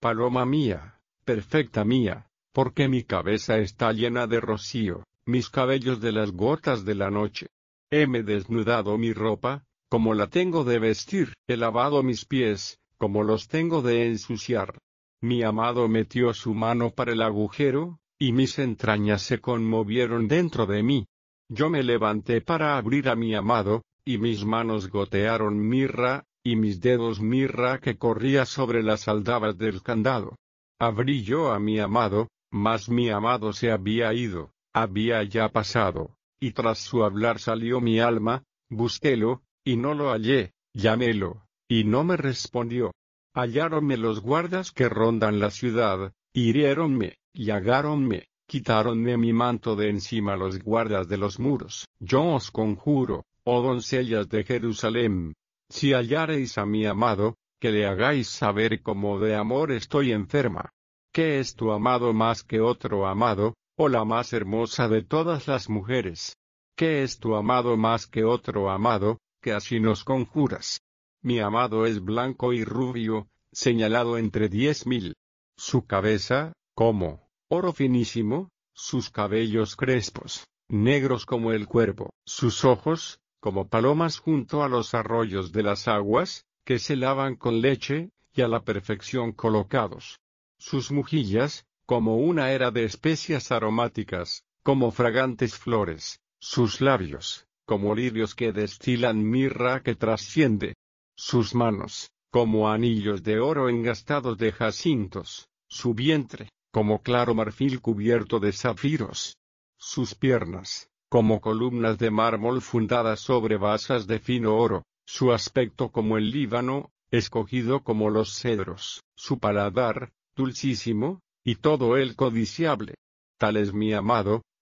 paloma mía, perfecta mía, porque mi cabeza está llena de rocío, mis cabellos de las gotas de la noche. Heme desnudado mi ropa, como la tengo de vestir, he lavado mis pies, como los tengo de ensuciar. Mi amado metió su mano para el agujero, y mis entrañas se conmovieron dentro de mí. Yo me levanté para abrir a mi amado, y mis manos gotearon mirra, y mis dedos mirra que corría sobre las aldabas del candado. Abrí yo a mi amado, mas mi amado se había ido, había ya pasado, y tras su hablar salió mi alma, busquélo, y no lo hallé, llamélo, y no me respondió. Halláronme los guardas que rondan la ciudad, hiriéronme, llagáronme, quitáronme mi manto de encima los guardas de los muros. Yo os conjuro, oh doncellas de Jerusalén, si hallareis a mi amado, que le hagáis saber cómo de amor estoy enferma. ¿Qué es tu amado más que otro amado, oh la más hermosa de todas las mujeres? ¿Qué es tu amado más que otro amado, que así nos conjuras? Mi amado es blanco y rubio, señalado entre 10.000. Su cabeza, como oro finísimo, sus cabellos crespos, negros como el cuervo, sus ojos, como palomas junto a los arroyos de las aguas, que se lavan con leche, y a la perfección colocados. Sus mejillas, como una era de especias aromáticas, como fragantes flores, sus labios, como lirios que destilan mirra que trasciende. Sus manos, como anillos de oro engastados de jacintos, su vientre, como claro marfil cubierto de zafiros. Sus piernas, como columnas de mármol fundadas sobre basas de fino oro, su aspecto como el Líbano, escogido como los cedros, su paladar, dulcísimo, y todo él codiciable. Tal es mi amado,